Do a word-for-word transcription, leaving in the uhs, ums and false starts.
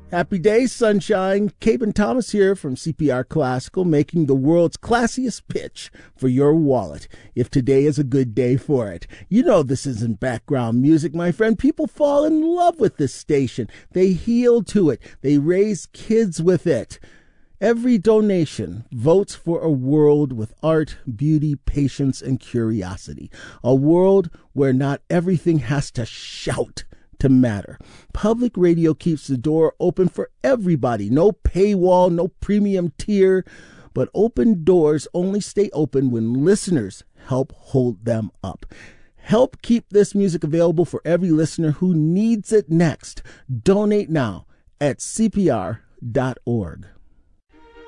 Happy day, sunshine. Caben Thomas here from C P R Classical, making the world's classiest pitch for your wallet, if today is a good day for it. You know this isn't background music, my friend. People fall in love with this station. They heal to it. They raise kids with it. Every donation votes for a world with art, beauty, patience, and curiosity. A world where not everything has to shout to matter. Public radio keeps the door open for everybody. No paywall, no premium tier, but open doors only stay open when listeners help hold them up. Help keep this music available for every listener who needs it next. Donate now at C P R dot org.